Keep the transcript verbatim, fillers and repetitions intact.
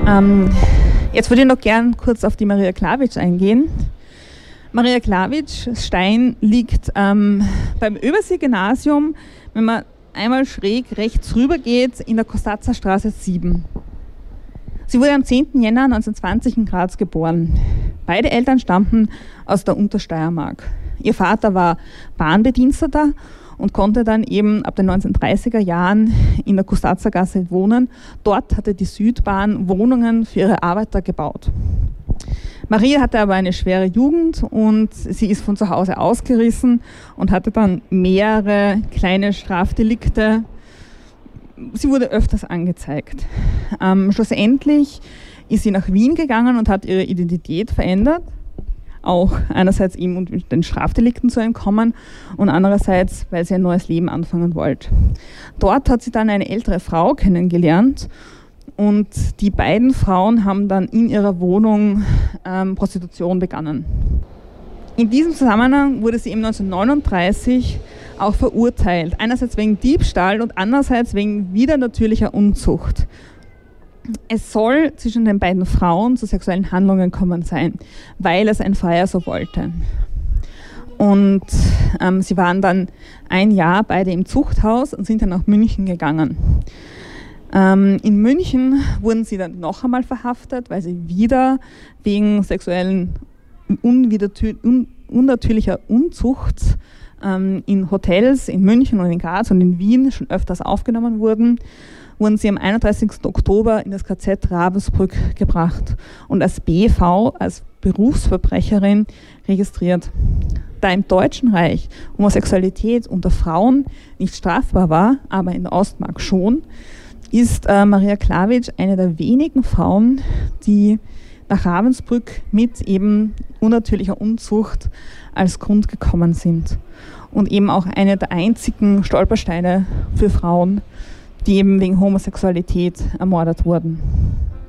Ähm, jetzt würde ich noch gern kurz auf die Maria Klavic eingehen. Maria Klavic Stein liegt ähm, beim Übersee-Gymnasium, wenn man einmal schräg rechts rüber geht, in der Kostatzer-Straße sieben. Sie wurde am zehnten Jänner neunzehnhundertzwanzig in Graz geboren. Beide Eltern stammten aus der Untersteiermark. Ihr Vater war Bahnbediensteter und konnte dann eben ab den neunzehnhundertdreißiger Jahren in der Kostatzergasse wohnen. Dort hatte die Südbahn Wohnungen für ihre Arbeiter gebaut. Maria hatte aber eine schwere Jugend und sie ist von zu Hause ausgerissen und hatte dann mehrere kleine Strafdelikte. Sie wurde öfters angezeigt. Ähm, schlussendlich ist sie nach Wien gegangen und hat ihre Identität verändert, auch einerseits eben um den Strafdelikten zu entkommen und andererseits, weil sie ein neues Leben anfangen wollte. Dort hat sie dann eine ältere Frau kennengelernt und die beiden Frauen haben dann in ihrer Wohnung ähm, Prostitution begonnen. In diesem Zusammenhang wurde sie eben neunzehnhundertneununddreißig auch verurteilt. Einerseits wegen Diebstahl und andererseits wegen widernatürlicher Unzucht. Es soll zwischen den beiden Frauen zu sexuellen Handlungen gekommen sein, weil es ein Freier so wollte. Und ähm, sie waren dann ein Jahr beide im Zuchthaus und sind dann nach München gegangen. Ähm, in München wurden sie dann noch einmal verhaftet, weil sie wieder wegen sexuellen un- unnatürlicher Unzucht ähm, in Hotels in München und in Graz und in Wien schon öfters aufgenommen wurden, wurden sie am einunddreißigsten Oktober in das K Z Ravensbrück gebracht und als B V, als Berufsverbrecherin registriert. Da im Deutschen Reich Homosexualität unter Frauen nicht strafbar war, aber in der Ostmark schon, ist äh, Maria Klavic eine der wenigen Frauen, die nach Ravensbrück mit eben unnatürlicher Unzucht als Grund gekommen sind. Und eben auch eine der einzigen Stolpersteine für Frauen, die eben wegen Homosexualität ermordet wurden.